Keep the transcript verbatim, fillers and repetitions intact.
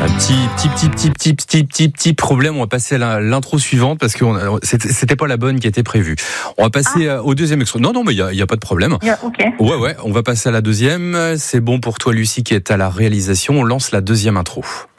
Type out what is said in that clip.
Un petit, petit, petit, petit, petit, petit, petit, petit problème. On va passer à l'intro suivante parce que on, c'était, c'était pas la bonne qui était prévue. On va passer ah. au deuxième extrait. Non, non, mais il y a, y a pas de problème. Yeah, okay. Ouais, ouais. On va passer à la deuxième. C'est bon pour toi, Lucie, qui est à la réalisation. On lance la deuxième intro.